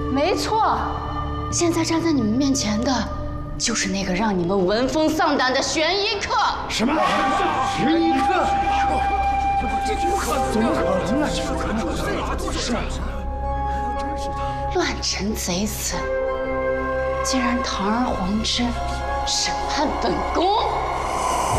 没错，现在站在你们面前的，就是那个让你们闻风丧胆的悬疑客。 什么？悬疑客？怎么可能啊？是乱臣贼子，竟然堂而皇之审判本宫！